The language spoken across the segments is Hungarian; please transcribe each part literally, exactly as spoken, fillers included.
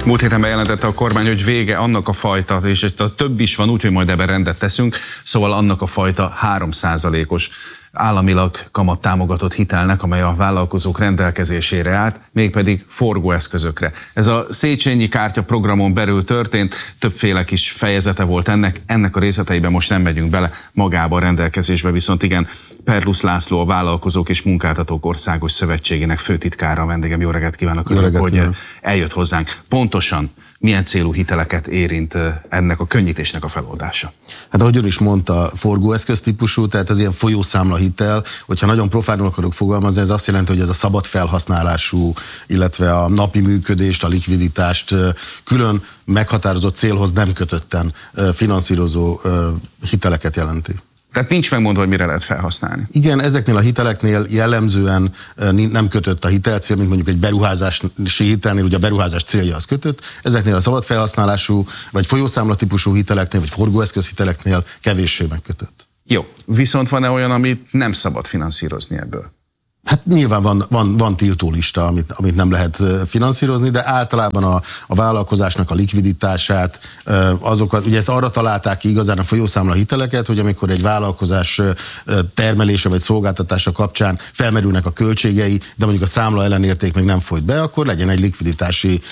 Múlt héten bejelentette a kormány, hogy vége annak a fajta, és a több is van, úgyhogy majd ebben rendet teszünk, szóval annak a fajta három százalékos államilag kamattámogatott hitelnek, amely a vállalkozók rendelkezésére állt, mégpedig forgóeszközökre. Ez a Széchenyi kártya programon belül történt, többféle kis fejezete volt ennek, ennek a részleteiben most nem megyünk bele, magába a rendelkezésbe viszont igen, Perlusz László, a Vállalkozók és Munkáltatók Országos Szövetségének főtitkára, a vendégem. Jó reggelt kívánok, Jó reggelt, hogy kívánok. Eljött hozzánk. Pontosan milyen célú hiteleket érint ennek a könnyítésnek a feloldása? Hát ahogy ön is mondta, forgóeszköz típusú, tehát ez ilyen folyószámla hitel, hogyha nagyon profánul akarok fogalmazni, ez azt jelenti, hogy ez a szabad felhasználású, illetve a napi működést, a likviditást külön meghatározott célhoz nem kötötten finanszírozó hiteleket jelenti. Tehát nincs megmondva, hogy mire lehet felhasználni. Igen, ezeknél a hiteleknél jellemzően nem kötött a hitelcél, mint mondjuk egy beruházási hitelnél, ugye a beruházás célja az kötött. Ezeknél a szabad felhasználású, vagy folyószámla típusú hiteleknél, vagy forgóeszköz hiteleknél kevéssé megkötött. Jó, viszont van-e olyan, amit nem szabad finanszírozni ebből? Hát nyilván van, van, van tiltólista, amit, amit nem lehet finanszírozni, de általában a, a vállalkozásnak a likviditását, azokat, ugye ezt arra találták ki igazán a folyószámla hiteleket, hogy amikor egy vállalkozás termelése vagy szolgáltatása kapcsán felmerülnek a költségei, de mondjuk a számla ellenérték még nem folyt be, akkor legyen egy likviditási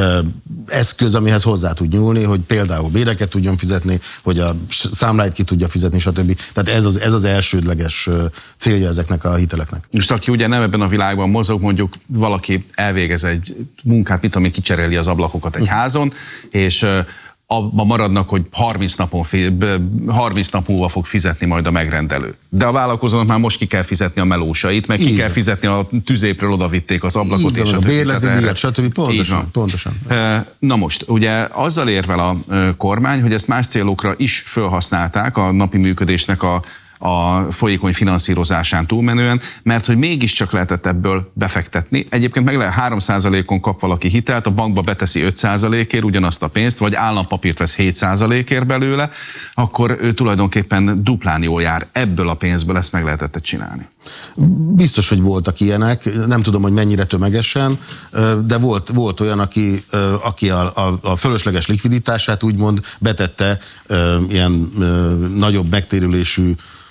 eszköz, amihez hozzá tud nyúlni, hogy például béreket tudjon fizetni, hogy a számláit ki tudja fizetni, stb. Tehát ez az, ez az elsődleges célja ezeknek a hiteleknek. Most aki ugye nem ebben a világban mozog, mondjuk valaki elvégez egy munkát, mit tudom én, kicseréli az ablakokat egy házon, és abban maradnak, hogy harminc, napon, harminc nap múlva fog fizetni majd a megrendelő. De a vállalkozónak már most ki kell fizetni a melósait, meg ki Igen. kell fizetni a tüzépről, odavitték az ablakot, Így és van, a a bérleti díjat, stb. Pontosan, pontosan. Na most, ugye azzal érvel a kormány, hogy ezt más célokra is felhasználták a napi működésnek a a folyékony finanszírozásán túlmenően, mert hogy mégiscsak lehetett ebből befektetni. Egyébként meg lehet három százalékon kap valaki hitelt, a bankba beteszi öt százalékért ugyanazt a pénzt, vagy állampapírt vesz hét százalékért belőle, akkor ő tulajdonképpen duplán jól jár. Ebből a pénzből ezt meg lehetett csinálni. Biztos, hogy voltak ilyenek, nem tudom, hogy mennyire tömegesen, de volt, volt olyan, aki, aki a, a, a fölösleges likviditását úgymond betette ilyen nagyobb megtérülésű,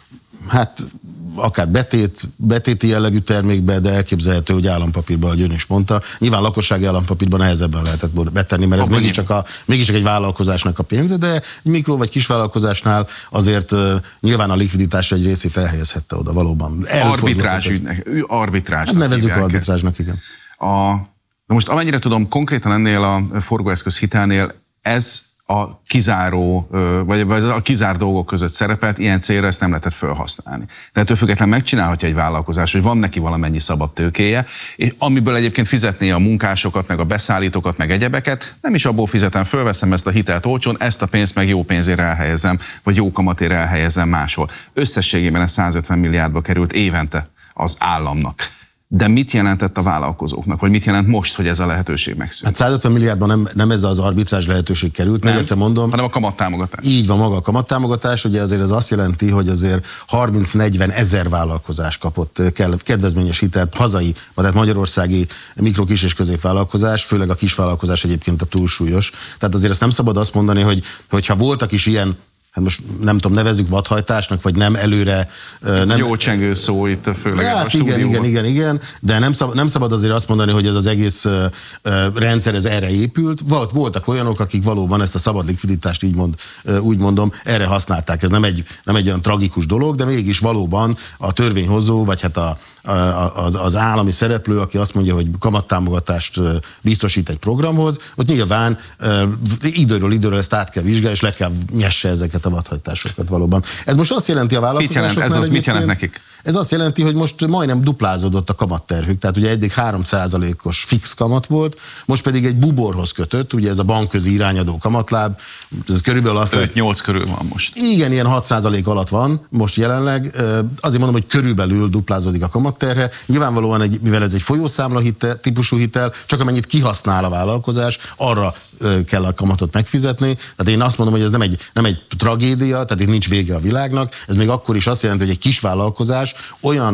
hát akár betét, betéti jellegű termékbe, de elképzelhető, hogy állampapírban, ahogy ön is mondta. Nyilván lakossági állampapírban nehezebben lehetett betenni, mert ez mégiscsak, a, mégiscsak egy vállalkozásnak a pénze, de egy mikro vagy kisvállalkozásnásnál azért uh, nyilván a likviditás egy részét elhelyezhette oda valóban. Arbitrázs ügynek, arbitrázsnak. Hát nevezzük arbitrázsnak, igen. A, de most amennyire tudom, konkrétan ennél a forgóeszköz hitelnél ez a kizáró, vagy a kizár dolgok között szerepelt, ilyen célra ezt nem lehetett felhasználni. De ettől függetlenül megcsinálhatja egy vállalkozás, hogy van neki valamennyi szabad tőkéje, és amiből egyébként fizetné a munkásokat, meg a beszállítókat, meg egyebeket, nem is abból fizetem, fölveszem ezt a hitelt olcsón, ezt a pénzt meg jó pénzért elhelyezem, vagy jó kamatért elhelyezem máshol. Összességében ez százötven milliárdba került évente az államnak. De mit jelentett a vállalkozóknak, vagy mit jelent most, hogy ez a lehetőség megszűnt? Hát százötven milliárdban nem, nem ez az arbitrázs lehetőség került, még egyszer mondom. Hanem a kamattámogatás. Így van, maga a kamattámogatás, ugye azért ez azt jelenti, hogy azért harminc-negyven ezer vállalkozás kapott kedvezményes hitelt, hazai, vagy tehát magyarországi mikro, kis és középvállalkozás, főleg a kisvállalkozás egyébként a túlsúlyos. Tehát azért ezt nem szabad azt mondani, hogy hogyha voltak is ilyen, hát most nem tudom, nevezzük vadhajtásnak, vagy nem előre... Ez nem... jó csengő szó itt, főleg hát a stúdióban. igen, igen, igen, igen, de nem szabad, nem szabad azért azt mondani, hogy ez az egész uh, rendszer ez erre épült. Volt, voltak olyanok, akik valóban ezt a szabad likviditást így mond, uh, úgy mondom, erre használták. Ez nem egy, nem egy olyan tragikus dolog, de mégis valóban a törvényhozó, vagy hát a, a, az, az állami szereplő, aki azt mondja, hogy kamattámogatást biztosít egy programhoz, ott nyilván uh, időről időről ezt át kell vizsgálni, és le kell nyesse ezeket a vadhajtásokat valóban. Ez most azt jelenti a vállalkozásoknál... Mit jelent? Ez az mit jelent nekik? Ez azt jelenti, hogy most majdnem duplázódott a kamatterhük, tehát ugye eddig három százalékos fix kamat volt, most pedig egy buborhoz kötött, ugye ez a bankközi irányadó kamatláb, ez körülbelül azt... öt-nyolc körül van most. Igen, ilyen hat százalék alatt van most jelenleg, azért mondom, hogy körülbelül duplázódik a kamatterhe. Nyilvánvalóan, egy, mivel ez egy folyószámla hitel, típusú hitel, csak amennyit kihasznál a vállalkozás, arra kell a kamatot megfizetni. Tehát én azt mondom, hogy ez nem egy, nem egy tragédia, tehát itt nincs vége a világnak, ez még akkor is azt jelenti, hogy egy kis vállalkozás olyan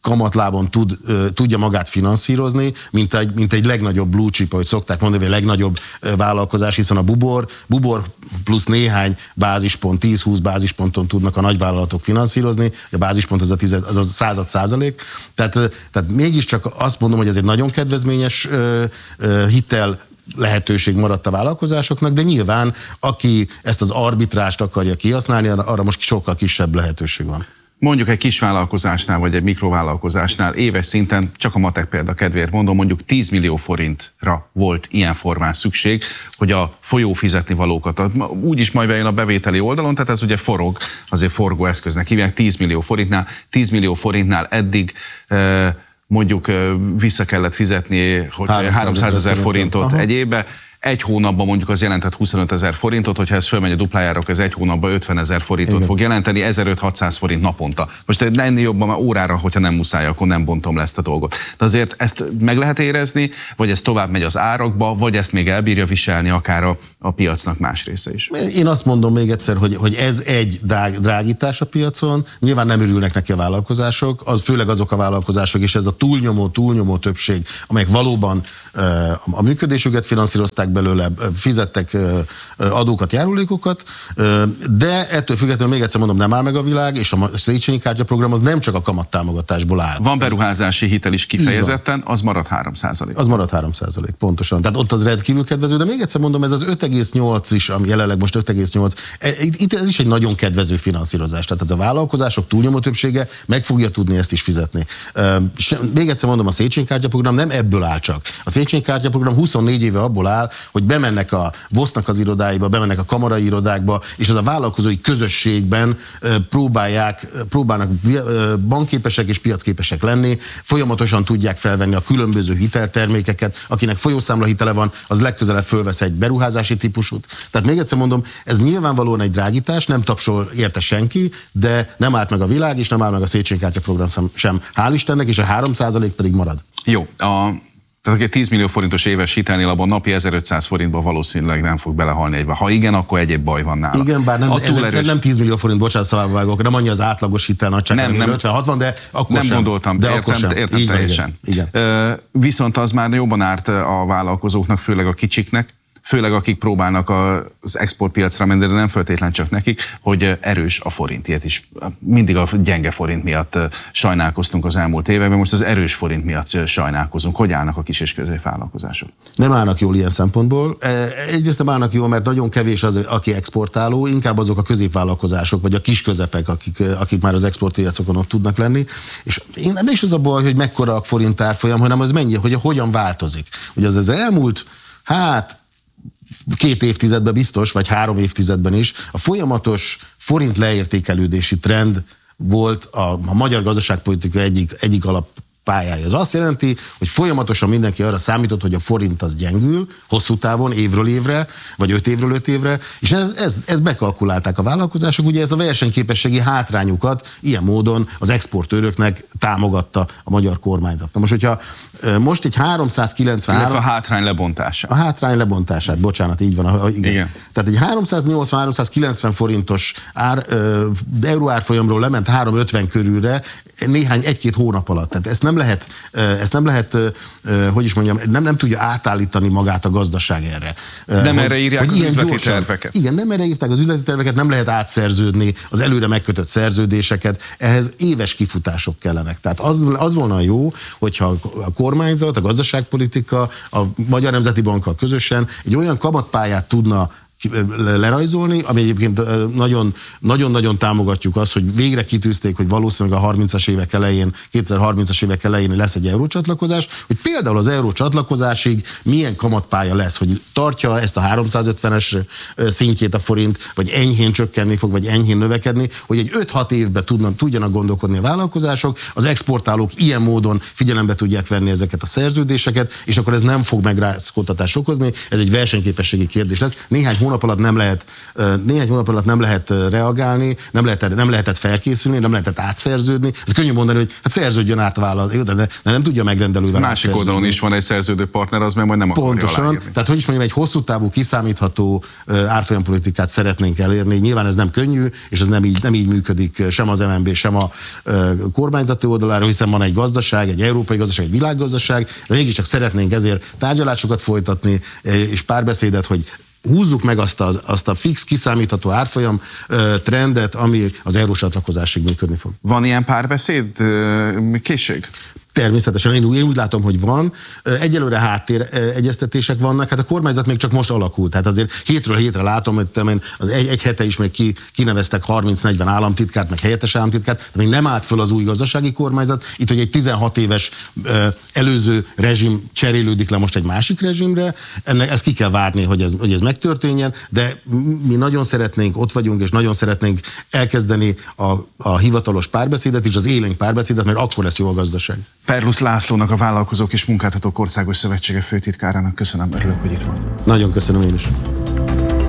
kamatlábon tud, tudja magát finanszírozni, mint egy, mint egy legnagyobb blue chip, ahogy szokták mondani, vagy a legnagyobb vállalkozás, hiszen a bubor, bubor plusz néhány bázispont, tíz-húsz bázisponton tudnak a nagyvállalatok finanszírozni, a bázispont az a, tized, az a század százalék, tehát, tehát mégiscsak azt mondom, hogy ez egy nagyon kedvezményes hitel lehetőség maradt a vállalkozásoknak, de nyilván aki ezt az arbitrást akarja kihasználni, arra most sokkal kisebb lehetőség van. Mondjuk egy kis vállalkozásnál, vagy egy mikrovállalkozásnál éves szinten, csak a matek példa kedvéért mondom, mondjuk tíz millió forintra volt ilyen formán szükség, hogy a folyó fizetni valókat, úgyis majd bejön a bevételi oldalon, tehát ez ugye forog, azért forgó eszköznek hívják, tíz millió forintnál, tíz millió forintnál eddig mondjuk vissza kellett fizetni, hogy háromszázezer forintot egy évbe, egy hónapban mondjuk az jelentett huszonötezer forintot, hogyha ez fölmegy a duplájára, akkor ez egy hónapban ötvenezer forintot igen. fog jelenteni, ezerötszáz-hatszáz forint naponta. Most ennél jobban már órára, hogyha nem muszáj, akkor nem bontom le ezt a dolgot. De azért ezt meg lehet érezni, vagy ez tovább megy az árakba, vagy ezt még elbírja viselni akár a, a piacnak más része is. Én azt mondom még egyszer, hogy, hogy ez egy drág, drágítás a piacon, nyilván nem örülnek neki a vállalkozások, az főleg azok a vállalkozások, és ez a túlnyomó, túlnyomó többség, amelyek valóban a működésüket finanszírozták belőle, fizettek adókat, járulékokat, de ettől függetlenül még egyszer mondom, nem áll meg a világ, és a Széchenyi kártyaprogram az nem csak a kamattámogatásból áll. Van beruházási hitel is kifejezetten, az marad három százalék. Az marad három százalék, pontosan. Tehát ott az rendkívül kedvező, de még egyszer mondom, ez az öt egész nyolc is, ami jelenleg most öt egész nyolc, itt ez is egy nagyon kedvező finanszírozás. Tehát ez a vállalkozások túlnyomó többsége meg fogja tudni ezt is fizetni. Még egyszer mondom, a Széchenyi kártyaprogram nem ebből áll csak. A Széchenyi kártyaprogram huszonnégy éve abból áll, hogy bemennek a VOSZ-nak az irodáiba, bemennek a kamarai irodákba, és az a vállalkozói közösségben próbálják, próbálnak bankképesek és piacképesek lenni, folyamatosan tudják felvenni a különböző hiteltermékeket, akinek folyószámla hitele van, az legközelebb fölvesz egy beruházási típusút. Tehát még egyszer mondom, ez nyilvánvalóan egy drágítás, nem tapsol érte senki, de nem állt meg a világ, és nem áll meg a Széchenyi kártyaprogram sem, hál' Istennek, és a három százalék pedig marad. Jó, a Tehát aki tíz millió forintos éves hitelnél abban napi ezerötszáz forintba valószínűleg nem fog belehalni egybe. Ha igen, akkor egyéb baj van nála. Igen, bár nem, ez erős... nem tíz millió forint, bocsánat, szabályvágok, nem annyi az átlagos hitel nagyság, nem, nem, ötven-hatvan, de akkor nem sem. gondoltam, de értem, sem. értem Így teljesen. Van, igen. Igen. Viszont az már jobban árt a vállalkozóknak, főleg a kicsiknek, főleg akik próbálnak az exportpiacra menni, de nem feltétlen csak nekik, hogy erős a forint. Ilyet is mindig a gyenge forint miatt sajnálkoztunk az elmúlt években, most az erős forint miatt sajnálkozunk. Hogy állnak a kis és középvállalkozások? Nem állnak jól ilyen szempontból. Egyrészt nem állnak jól, mert nagyon kevés az, aki exportáló, inkább azok a középvállalkozások, vagy a kis közepek, akik, akik már az exportpiacokon ott tudnak lenni. És nem is az a baj, hogy mekkora a forint árfolyam, hanem az mennyi, hogy hogyan változik. Ugye az az elmúlt, hát két évtizedben biztos, vagy három évtizedben is, a folyamatos forint leértékelődési trend volt a, a magyar gazdaságpolitika egyik, egyik alap pályája. Ez azt jelenti, hogy folyamatosan mindenki arra számított, hogy a forint az gyengül, hosszú távon, évről évre, vagy öt évről öt évre, és ez, ez, ez bekalkulálták a vállalkozások, ugye ez a versenyképességi hátrányukat ilyen módon az exportőröknek támogatta a magyar kormányzat. Na most, hogyha most egy háromszázkilencvenhárom... Illetve a hátrány lebontása. A hátrány lebontását, bocsánat, így van. A, igen. igen. Tehát egy háromszáznyolcvan-háromszázkilencven forintos ár, euróárfolyamról lement háromszázötven körülre néhány, egy-két hónap alatt. Tehát ezt nem lehet, ezt nem lehet, hogy is mondjam, nem, nem tudja átállítani magát a gazdaság erre. Nem hogy, erre írják az üzleti gyorsan, terveket. Igen, nem erre írták az üzleti terveket, nem lehet átszerződni az előre megkötött szerződéseket, ehhez éves kifutások kellenek. Tehát az, az volna jó, hogyha a kormányzat, a gazdaságpolitika, a Magyar Nemzeti Bankkal közösen egy olyan kamatpályát tudna lerajzolni, ami egyébként nagyon-nagyon támogatjuk azt, hogy végre kitűzték, hogy valószínűleg a harmincas évek elején, kétezer-harmincas évek elején lesz egy eurócsatlakozás, hogy például az eurócsatlakozásig milyen kamatpálya lesz, hogy tartja ezt a háromszázötvenes szintjét a forint, vagy enyhén csökkenni fog, vagy enyhén növekedni, hogy egy öt-hat évben tudnak, tudjanak gondolkodni a vállalkozások, az exportálók ilyen módon figyelembe tudják venni ezeket a szerződéseket, és akkor ez nem fog megrázkódtatást okozni, ez egy versenyképességi kérdés lesz. Néhány hónap alatt nem lehet, néhány hónap alatt nem lehet reagálni, nem lehetett, nem lehetett felkészülni, nem lehetett átszerződni. Ez könnyű mondani, hogy hát szerződjön át a vállalat, de, de nem tudja megrendelővel. Másik oldalon is van egy szerződő partner, az meg majd nem akarja Pontosan. aláírni. Tehát hogy is mondjam, egy hosszú távú, kiszámítható árfolyampolitikát szeretnénk elérni. Nyilván ez nem könnyű, és ez nem így, nem így működik sem az em en bé, sem a kormányzati oldaláról, hiszen van egy gazdaság, egy európai gazdaság, egy világgazdaság, de mégiscsak szeretnénk ezért tárgyalásokat folytatni, és párbeszédet, hogy húzzuk meg azt a, azt a fix, kiszámítható árfolyam trendet, ami az eurós csatlakozásig működni fog. Van ilyen párbeszéd készség? Természetesen én úgy, én úgy látom, hogy van. Egyelőre háttér egyeztetések vannak, hát a kormányzat még csak most alakult. Tehát azért hétről hétre látom, hogy az egy, egy hete is még ki, kineveztek harminc-negyven államtitkárt, meg helyettes államtitkárt, de még nem állt föl az új gazdasági kormányzat. Itt, hogy egy tizenhat éves előző rezsim cserélődik le most egy másik rezsimre, ennek ezt ki kell várni, hogy ez, hogy ez megtörténjen, de mi nagyon szeretnénk, ott vagyunk, és nagyon szeretnénk elkezdeni a, a hivatalos párbeszédet és az élénk párbeszédet, mert akkor lesz jó a gazdaság. Perlusz Lászlónak, a Vállalkozók és Munkáltatók Országos Szövetsége főtitkárának köszönöm, örülök, hogy itt volt. Nagyon köszönöm én is.